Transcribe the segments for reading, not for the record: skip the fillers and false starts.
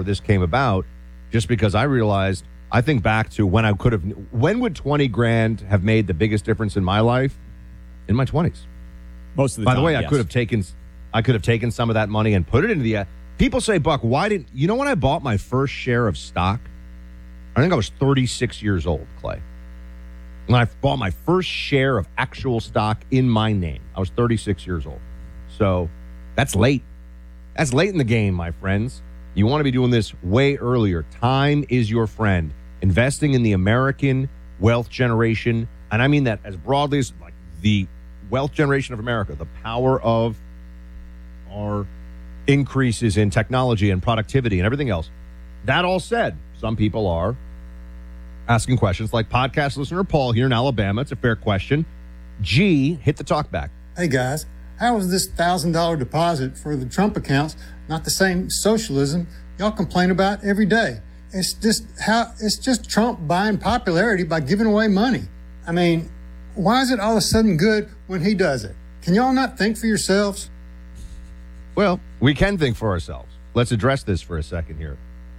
this came about, just because I realized, I think back to when would 20 grand have made the biggest difference in my life? In my 20s. Most of the time. By time, the way, yes. I could have taken some of that money and put it into the. People say, Buck, when I bought my first share of stock? I think I was 36 years old, Clay. When I bought my first share of actual stock in my name, I was 36 years old. So that's late. That's late in the game, my friends. You want to be doing this way earlier. Time is your friend. Investing in the American wealth generation, and I mean that as broadly as like the wealth generation of America, the power of our increases in technology and productivity and everything else. That all said, some people are asking questions like podcast listener Paul here in Alabama. It's a fair question. G, hit the talk back. Hey guys, how is this $1,000 deposit for the Trump accounts not the same socialism y'all complain about every day? It's just Trump buying popularity by giving away money. I mean, why is it all of a sudden good when he does it? Can y'all not think for yourselves? Well, we can think for ourselves. Let's address this for a second here.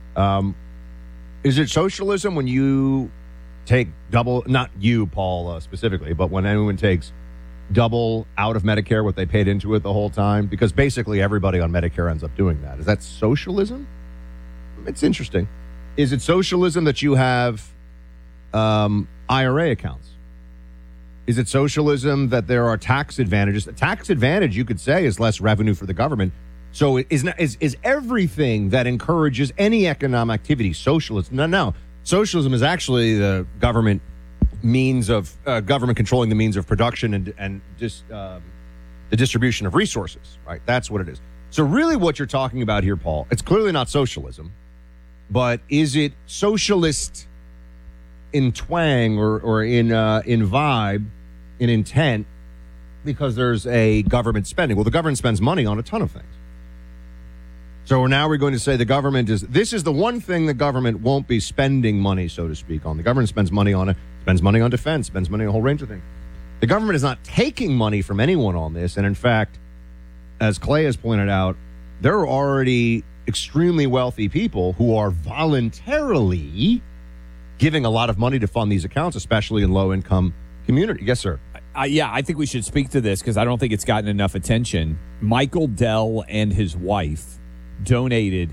Is it socialism when you take double, not you, Paul, specifically, but when anyone takes double out of Medicare what they paid into it the whole time? Because basically everybody on Medicare ends up doing that. Is that socialism? It's interesting. Is it socialism that you have IRA accounts? Is it socialism that there are tax advantages? A tax advantage, you could say, is less revenue for the government. So is everything that encourages any economic activity socialism? No. Socialism is actually the government means of government controlling the means of production and just the distribution of resources, right? That's what it is. So really what you're talking about here, Paul, it's clearly not socialism, but is it socialist in twang or in vibe, in intent, because there's a government spending? Well, the government spends money on a ton of things. So now we're going to say this is the one thing the government won't be spending money, so to speak, on. The government spends money on defense, spends money on a whole range of things. The government is not taking money from anyone on this. And in fact, as Clay has pointed out, there are already extremely wealthy people who are voluntarily giving a lot of money to fund these accounts, especially in low-income community. Yes, sir. I think we should speak to this because I don't think it's gotten enough attention. Michael Dell and his wife donated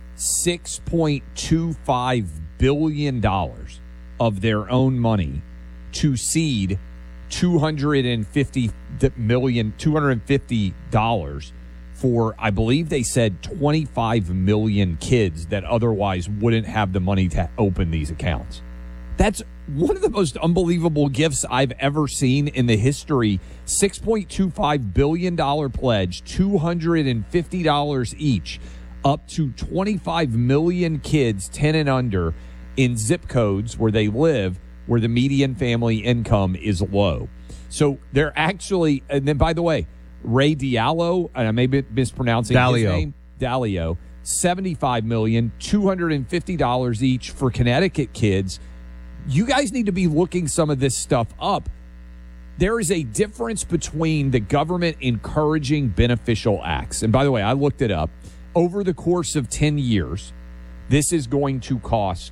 $6.25 billion of their own money to seed $250 for, I believe they said, 25 million kids that otherwise wouldn't have the money to open these accounts. That's one of the most unbelievable gifts I've ever seen in the history. $6.25 billion pledge, $250 each, up to 25 million kids 10 and under in zip codes where they live, where the median family income is low. So they're actually, and then by the way, Ray Diallo, and I may be mispronouncing his name, Dalio, $75 million, $250 each for Connecticut kids. You guys need to be looking some of this stuff up. There is a difference between the government encouraging beneficial acts. And by the way, I looked it up. Over the course of 10 years, this is going to cost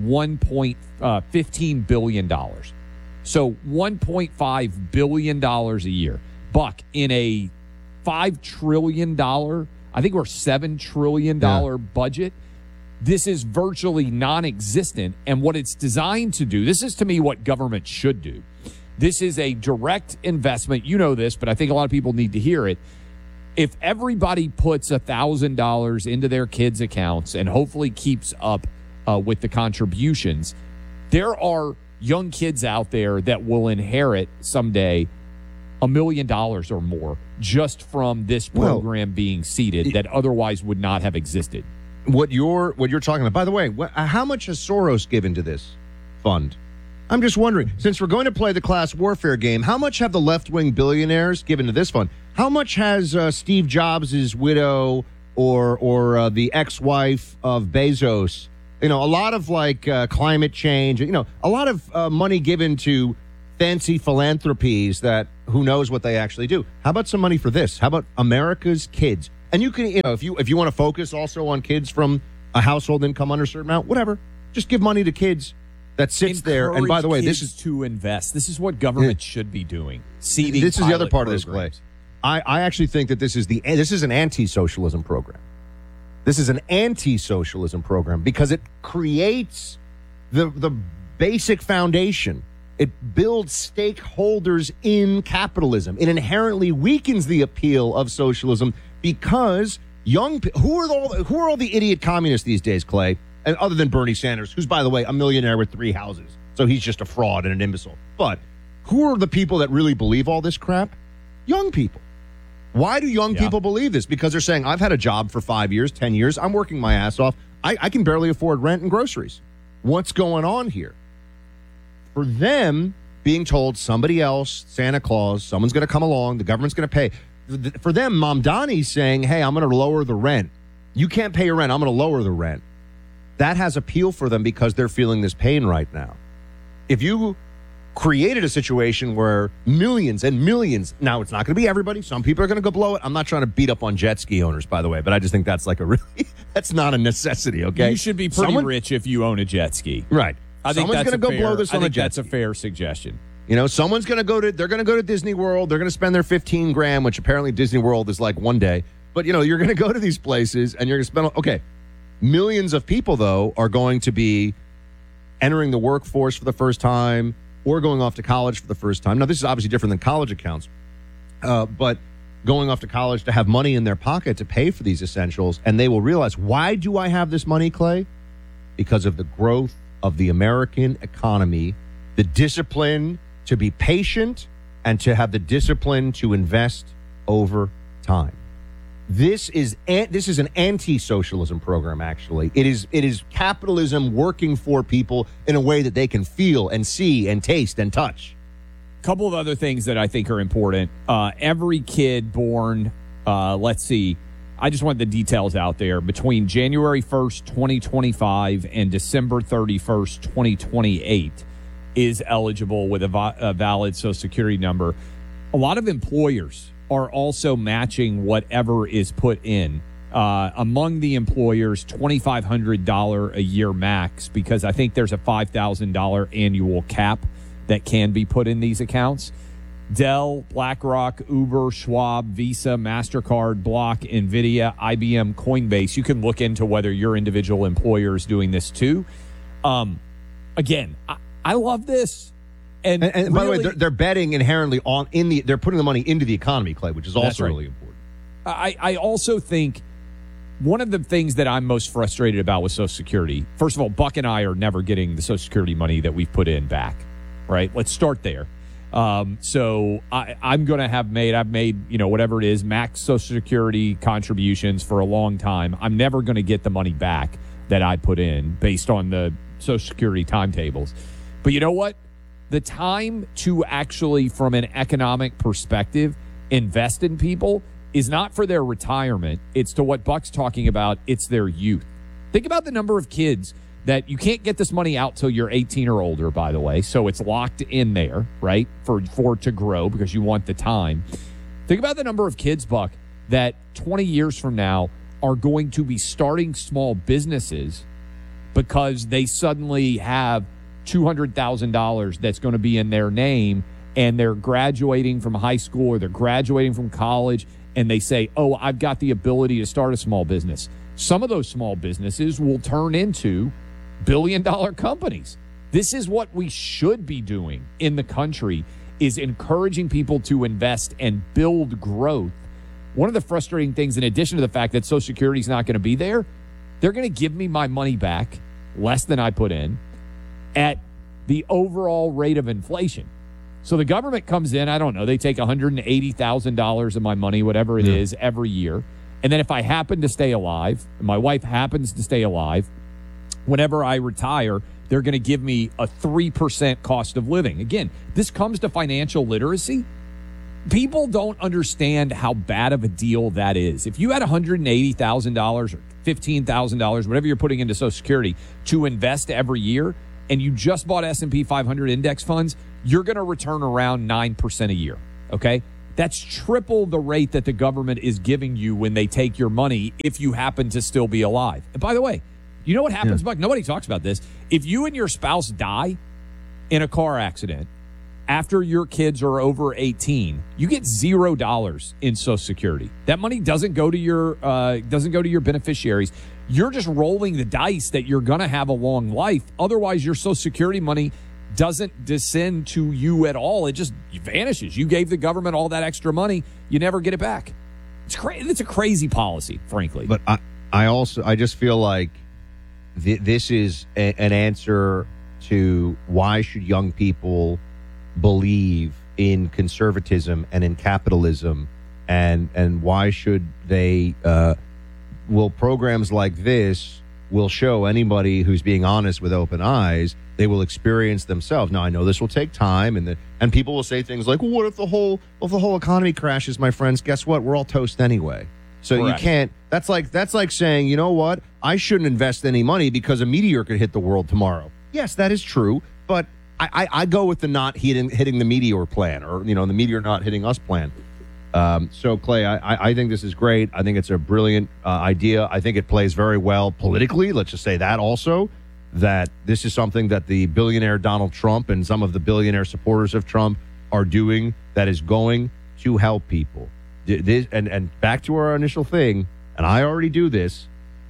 $1.15 billion. So $1.5 billion a year. Buck, in a $5 trillion, I think we're $7 trillion budget, this is virtually non-existent. And what it's designed to do, this is to me what government should do. This is a direct investment. You know this, but I think a lot of people need to hear it. If everybody puts $1,000 into their kids' accounts and hopefully keeps up with the contributions, there are young kids out there that will inherit someday $1 million or more just from this program being seeded that otherwise would not have existed. What you're talking about, by the way, how much has Soros given to this fund? I'm just wondering, since we're going to play the class warfare game, how much have the left-wing billionaires given to this fund? How much has Steve Jobs' widow or the ex-wife of Bezos, a lot of climate change, a lot of money given to fancy philanthropies that who knows what they actually do. How about some money for this? How about America's kids? And you can, if you want to focus also on kids from a household income under a certain amount, whatever. Just give money to kids that sits there. And by the way, this is to invest. This is what government should be doing. Seeding. This is the other part programs. of this, Clay. I actually think that this is an anti-socialism program. This is an anti-socialism program because it creates the basic foundation. It builds stakeholders in capitalism. It inherently weakens the appeal of socialism because who are all the idiot communists these days, Clay? And other than Bernie Sanders, who's, by the way, a millionaire with 3 houses. So he's just a fraud and an imbecile. But who are the people that really believe all this crap? Young people. Why do young people believe this? Because they're saying, I've had a job for 5 years, 10 years. I'm working my ass off. I can barely afford rent and groceries. What's going on here? For them, being told somebody else, Santa Claus, someone's going to come along, the government's going to pay. For them, Mamdani's saying, hey, I'm going to lower the rent. You can't pay your rent. I'm going to lower the rent. That has appeal for them because they're feeling this pain right now. If you created a situation where millions and millions, now it's not going to be everybody. Some people are going to go blow it. I'm not trying to beat up on jet ski owners, by the way, but I just think that's like that's not a necessity, okay? You should be pretty rich if you own a jet ski. Right. I think someone's going to go blow this on a jet that's ski. a fair suggestion. You know, someone's going to they're going to go to Disney World. They're going to spend their $15,000, which apparently Disney World is like one day. But, you know, you're going to go to these places and you're going to spend, okay. Millions of people, though, are going to be entering the workforce for the first time or going off to college for the first time. Now, this is obviously different than college accounts, but going off to college to have money in their pocket to pay for these essentials, and they will realize, why do I have this money, Clay? Because of the growth of the American economy, the discipline to be patient and to have the discipline to invest over time. This is an anti-socialism program, actually. It is capitalism working for people in a way that they can feel and see and taste and touch. A couple of other things that I think are important. Every kid born, let's see, I just want the details out there, between January 1st, 2025 and December 31st, 2028 is eligible with a valid Social Security number. A lot of employers are also matching whatever is put in. Among the employers, $2,500 a year max, because I think there's a $5,000 annual cap that can be put in these accounts. Dell, BlackRock, Uber, Schwab, Visa, MasterCard, Block, NVIDIA, IBM, Coinbase. You can look into whether your individual employer is doing this too. Again, I love this. And really, by the way, they're betting inherently they're putting the money into the economy, Clay, which is also really important. I also think one of the things that I'm most frustrated about with Social Security, first of all, Buck and I are never getting the Social Security money that we've put in back, right? Let's start there. So I'm going to I've made, whatever it is, max Social Security contributions for a long time. I'm never going to get the money back that I put in based on the Social Security timetables. But you know what? The time to actually, from an economic perspective, invest in people is not for their retirement. It's to what Buck's talking about. It's their youth. Think about the number of kids that you can't get this money out till you're 18 or older, by the way. So it's locked in there, right, for it to grow because you want the time. Think about the number of kids, Buck, that 20 years from now are going to be starting small businesses because they suddenly have $200,000 that's going to be in their name, and they're graduating from high school or they're graduating from college, and they say, oh, I've got the ability to start a small business. Some of those small businesses will turn into billion-dollar companies. This is what we should be doing in the country, is encouraging people to invest and build growth. One of the frustrating things, in addition to the fact that Social Security is not going to be there, they're going to give me my money back, less than I put in, at the overall rate of inflation. So the government comes in, I don't know, they take $180,000 of my money, whatever it is, every year. And then if I happen to stay alive, and my wife happens to stay alive, whenever I retire, they're going to give me a 3% cost of living. Again, this comes to financial literacy. People don't understand how bad of a deal that is. If you had $180,000 or $15,000, whatever you're putting into Social Security, to invest every year, and you just bought S&P 500 index funds, you're going to return around 9% a year, okay? That's triple the rate that the government is giving you when they take your money if you happen to still be alive. And by the way, You know what happens, Buck? Nobody talks about this. If you and your spouse die in a car accident after your kids are over 18, you get $0 in Social Security. That money doesn't go to your beneficiaries. You're just rolling the dice that you're going to have a long life. Otherwise, your Social Security money doesn't descend to you at all. It just vanishes. You gave the government all that extra money. You never get it back. It's a crazy policy, frankly. But I just feel like this is an answer to why should young people believe in conservatism and in capitalism, and why should they will programs like this will show anybody who's being honest with open eyes, they will experience themselves. Now, I know this will take time, and people will say things like, well, what if the whole economy crashes, my friends? Guess what? We're all toast anyway. So Correct. You can't. That's like saying, you know what? I shouldn't invest any money because a meteor could hit the world tomorrow. Yes, that is true, but I go with the not hitting the meteor plan, or the meteor not hitting us plan. So, Clay, I think this is great. I think it's a brilliant idea. I think it plays very well politically. Let's just say that also, that this is something that the billionaire Donald Trump and some of the billionaire supporters of Trump are doing that is going to help people. And back to our initial thing, and I already do this,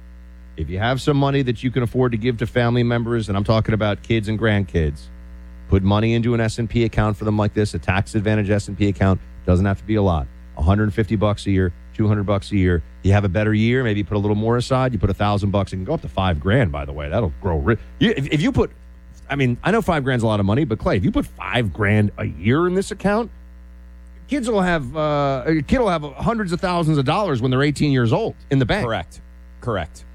if you have some money that you can afford to give to family members, and I'm talking about kids and grandkids, put money into an S&P account for them like this, a tax-advantaged S&P account. Doesn't have to be a lot. $150 a year, $200 a year. You have a better year, maybe you put a little more aside. You put $1,000. It can go up to $5,000, by the way. That'll grow. If you put, I know $5,000 is a lot of money, but Clay, if you put $5,000 a year in this account, a kid will have hundreds of thousands of dollars when they're 18 years old in the bank. Correct.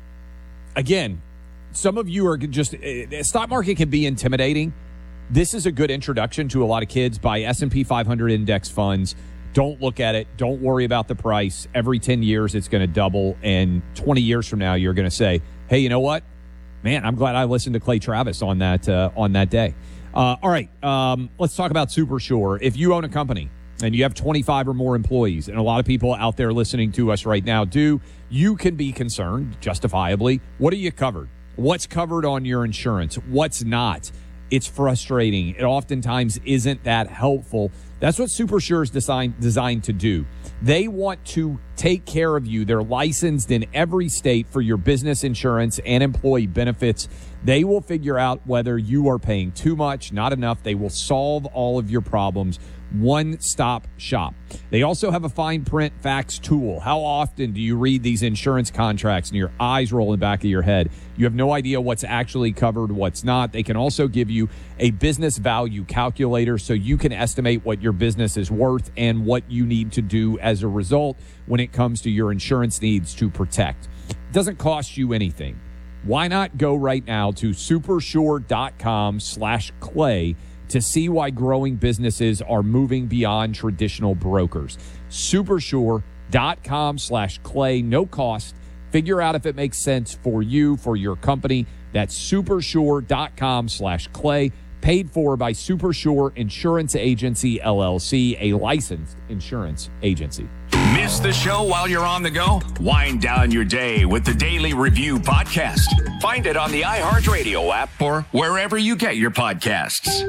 Again, some of you are just, stock market can be intimidating. This is a good introduction to a lot of kids. Buy S&P 500 index funds. Don't look at it. Don't worry about the price. Every 10 years, it's going to double. And 20 years from now, you're going to say, hey, you know what? Man, I'm glad I listened to Clay Travis on that day. All right, let's talk about Super Sure. If you own a company and you have 25 or more employees, and a lot of people out there listening to us right now do, you can be concerned, justifiably. What are you covered? What's covered on your insurance? What's not? It's frustrating. It oftentimes isn't that helpful. That's what Super Sure is designed to do. They want to take care of you. They're licensed in every state for your business insurance and employee benefits. They will figure out whether you are paying too much, not enough. They will solve all of your problems. One-stop shop. They also have a fine print facts tool. How often do you read these insurance contracts and your eyes roll in the back of your head? You have no idea what's actually covered, what's not. They can also give you a business value calculator so you can estimate what your business is worth and what you need to do as a result when it comes to your insurance needs to protect. It doesn't cost you anything. Why not go right now to supersure.com/Clay to see why growing businesses are moving beyond traditional brokers. Supersure.com/Clay, no cost. Figure out if it makes sense for you, for your company. That's supersure.com/Clay, paid for by Supersure Insurance Agency, LLC, a licensed insurance agency. Miss the show while you're on the go? Wind down your day with the Daily Review podcast. Find it on the iHeartRadio app or wherever you get your podcasts.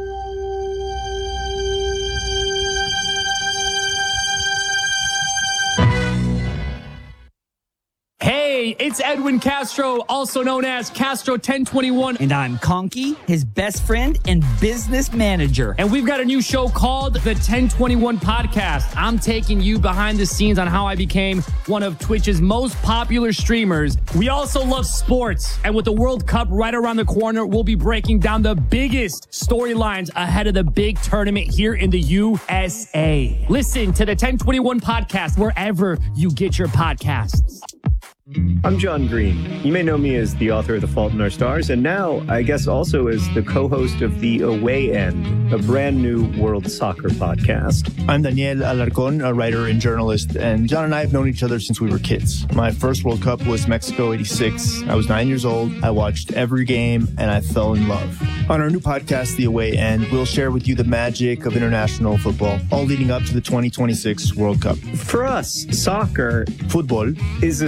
Hey, it's Edwin Castro, also known as Castro 1021. And I'm Conky, his best friend and business manager. And we've got a new show called The 1021 Podcast. I'm taking you behind the scenes on how I became one of Twitch's most popular streamers. We also love sports. And with the World Cup right around the corner, we'll be breaking down the biggest storylines ahead of the big tournament here in the USA. Listen to The 1021 Podcast wherever you get your podcasts. I'm John Green. You may know me as the author of The Fault in Our Stars, and now, I guess, also as the co-host of The Away End, a brand new world soccer podcast. I'm Daniel Alarcón, a writer and journalist, and John and I have known each other since we were kids. My first World Cup was Mexico '86. I was 9 years old. I watched every game, and I fell in love. On our new podcast, The Away End, we'll share with you the magic of international football, all leading up to the 2026 World Cup. For us, soccer, football, is a story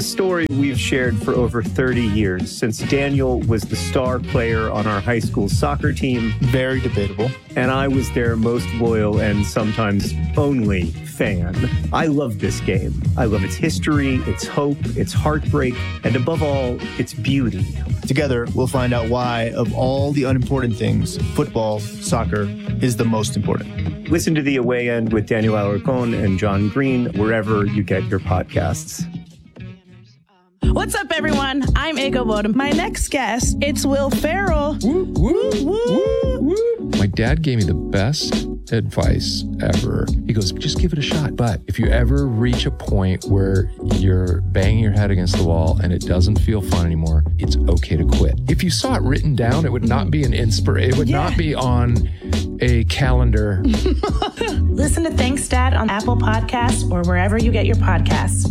story we've shared for over 30 years, since Daniel was the star player on our high school soccer team. Very debatable. And I was their most loyal and sometimes only fan. I love this game. I love its history, its hope, its heartbreak, and above all, its beauty. Together, we'll find out why, of all the unimportant things, football, soccer, is the most important. Listen to The Away End with Daniel Alarcon and John Green wherever you get your podcasts. What's up, everyone? I'm Ego Bodum. My next guest, it's Will Ferrell. Woo, woo, woo, woo. My dad gave me the best advice ever. He goes, just give it a shot. But if you ever reach a point where you're banging your head against the wall and it doesn't feel fun anymore, it's okay to quit. If you saw it written down, it would not be an inspiration. It would not be on a calendar. Listen to Thanks, Dad on Apple Podcasts or wherever you get your podcasts.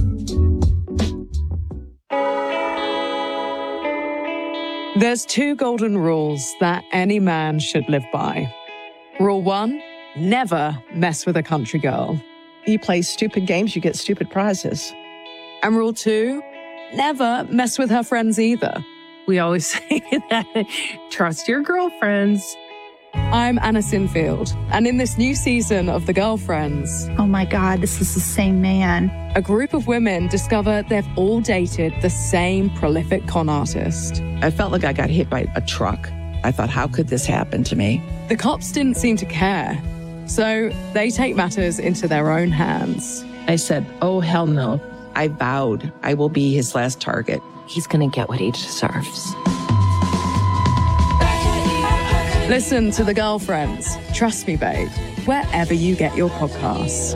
There's 2 golden rules that any man should live by. Rule 1, never mess with a country girl. You play stupid games, you get stupid prizes. And rule 2, never mess with her friends either. We always say that. Trust your girlfriends. I'm Anna Sinfield, and in this new season of The Girlfriends... Oh my God, this is the same man. A group of women discover they've all dated the same prolific con artist. I felt like I got hit by a truck. I thought, how could this happen to me? The cops didn't seem to care, so they take matters into their own hands. I said, oh, hell no. I vowed I will be his last target. He's going to get what he deserves. Listen to The Girlfriends. Trust me, babe. Wherever you get your podcasts.